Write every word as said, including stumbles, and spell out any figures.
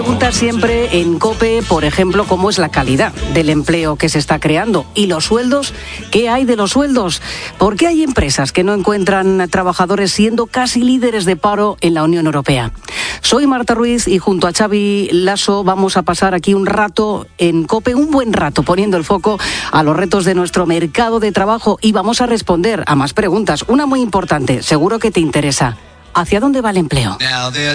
Pregunta siempre en COPE, por ejemplo, cómo es la calidad del empleo que se está creando y los sueldos, ¿qué hay de los sueldos? ¿Por qué hay empresas que no encuentran trabajadores siendo casi líderes de paro en la Unión Europea? Soy Marta Ruiz y junto a Xavi Lasso vamos a pasar aquí un rato en COPE, un buen rato, poniendo el foco a los retos de nuestro mercado de trabajo y vamos a responder a más preguntas. Una muy importante, seguro que te interesa. ¿Hacia dónde va el empleo?